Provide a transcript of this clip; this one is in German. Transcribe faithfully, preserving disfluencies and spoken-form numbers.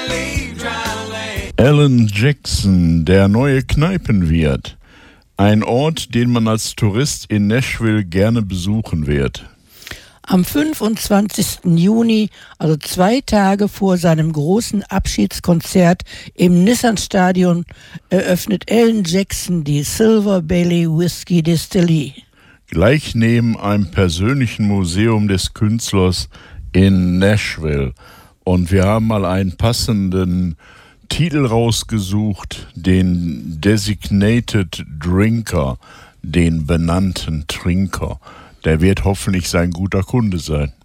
Alan Jackson, der neue Kneipenwirt. Ein Ort, den man als Tourist in Nashville gerne besuchen wird. Am fünfundzwanzigsten Juni, also zwei Tage vor seinem großen Abschiedskonzert im Nissan-Stadion, eröffnet Alan Jackson die Silver Belly Whiskey Distillery. Gleich neben einem persönlichen Museum des Künstlers in Nashville. Und wir haben mal einen passenden Titel rausgesucht, den Designated Drinker, den benannten Trinker. Der wird hoffentlich sein guter Kunde sein.